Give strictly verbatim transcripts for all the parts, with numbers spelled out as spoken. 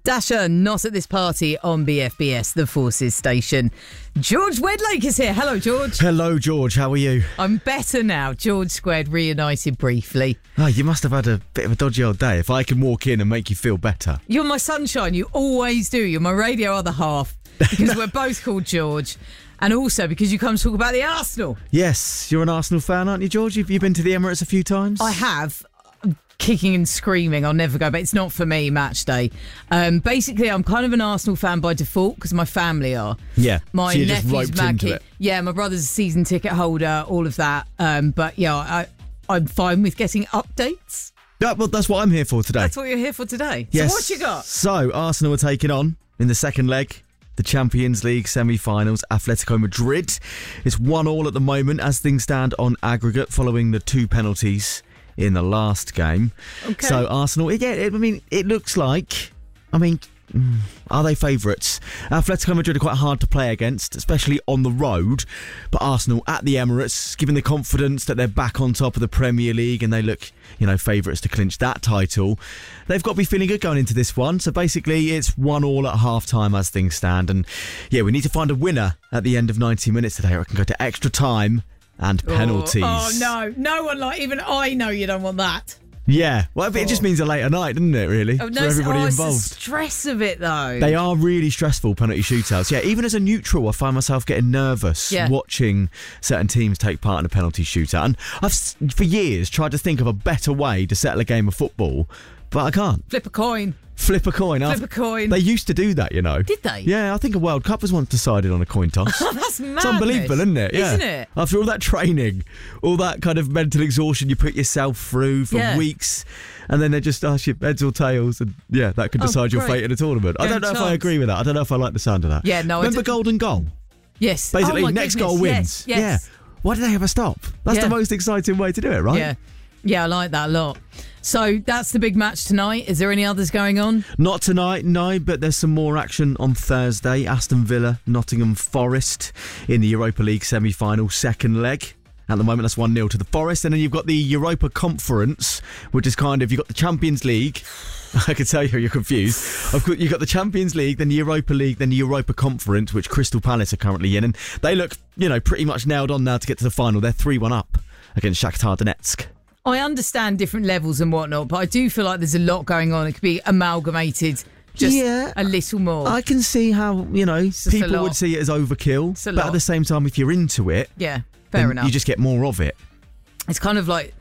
Dasher, not at this party on B F B S, the Forces station. George Wedlake is here. Hello, George. Hello, George. How are you? I'm better now. George Squared reunited briefly. Oh, you must have had a bit of a dodgy old day. If I can walk in and make you feel better. You're my sunshine. You always do. You're my radio other half. Because we're both called George. And also because you come to talk about the Arsenal. Yes, you're an Arsenal fan, aren't you, George? Have you been to the Emirates a few times? I have. Kicking and screaming. I'll never go back. It's not for me, match day. Um, basically, I'm kind of an Arsenal fan by default because my family are. Yeah. My so you're just nephew's roped mad into kid. it. Yeah, my brother's a season ticket holder, all of that. Um, but yeah, I, I'm fine with getting updates. Yeah, well, that's what I'm here for today. That's what you're here for today. Yes. So what you got? So, Arsenal are taking on, in the second leg, the Champions League semi-finals, Atletico Madrid. It's one all at the moment as things stand on aggregate following the two penalties in the last game. Okay. So Arsenal, yeah, it, I mean, it looks like, I mean, are they favourites? Atletico Madrid are quite hard to play against, especially on the road. But Arsenal at the Emirates, given the confidence that they're back on top of the Premier League and they look, you know, favourites to clinch that title, they've got to be feeling good going into this one. So basically, it's one all at half time as things stand. And yeah, we need to find a winner at the end of ninety minutes today, or it can go to extra time and penalties. Oh, oh no, no one like, even I know you don't want that. Yeah, well, it Oh. just means a later night, doesn't it, really? Oh, no, for everybody oh, involved. It's the stress of it, though. They are really stressful, penalty shootouts. Yeah, even as a neutral, I find myself getting nervous Yeah. watching certain teams take part in a penalty shootout. And I've, s- for years, tried to think of a better way to settle a game of football, but I can't. Flip a coin. Flip a coin. Flip I've- a coin. They used to do that, you know. Did they? Yeah, I think a World Cup was once decided on a coin toss. Oh, that's mad. It's unbelievable, isn't it? Yeah. Isn't it? After all that training, all that kind of mental exhaustion you put yourself through for Yeah. weeks, and then they just ask you heads or tails, and yeah, that could Oh, decide your great. fate in a tournament. I Go don't know if I chance. agree with that. I don't know if I like the sound of that. Yeah, no, I Remember do- golden goal? Yes. Basically, oh my next goodness. goal wins. Yes, yes. Yeah. Why do they ever stop? That's Yeah. the most exciting way to do it, right? Yeah. Yeah, I like that a lot. So that's the big match tonight. Is there any others going on? Not tonight, no, but there's some more action on Thursday. Aston Villa, Nottingham Forest in the Europa League semi-final second leg. At the moment, that's one nil to the Forest. And then you've got the Europa Conference, which is kind of, you've got the Champions League. I can tell you you're confused. I've got, you've got the Champions League, then the Europa League, then the Europa Conference, which Crystal Palace are currently in. And they look, you know, pretty much nailed on now to get to the final. They're three one up against Shakhtar Donetsk. I understand different levels and whatnot, but I do feel like there's a lot going on. It could be amalgamated just Yeah. a little more. I can see how, you know, just a people lot. would see it as overkill. It's a But lot. at the same time, if you're into it, yeah, fair then enough. you just get more of it. It's kind of like,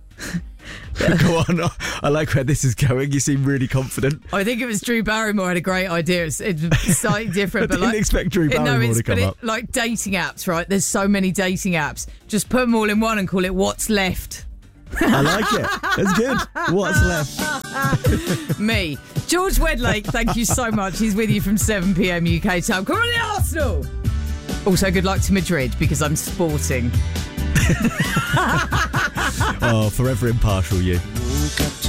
Go on. I like where this is going. You seem really confident. I think it was Drew Barrymore had a great idea. It's, it's slightly different, I but didn't like, expect Drew it- no, Barrymore it's to come but it- up. like dating apps, right? There's so many dating apps. Just put them all in one and call it What's Left. I like it. That's good. What's left? Me, George Wedlake. Thank you so much. He's with you from seven p.m. U K time. Come on, the Arsenal. Also, good luck to Madrid because I'm sporting. Oh, forever impartial, you.